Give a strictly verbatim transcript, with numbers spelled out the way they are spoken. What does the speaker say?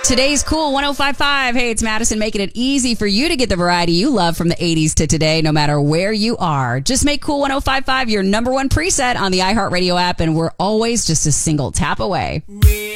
Today's Cool one oh five point five. Hey, it's Madison making it easy for you to get the variety you love from the eighties to today, no matter where you are. Just make Cool one oh five point five your number one preset on the iHeartRadio app, and we're always just a single tap away.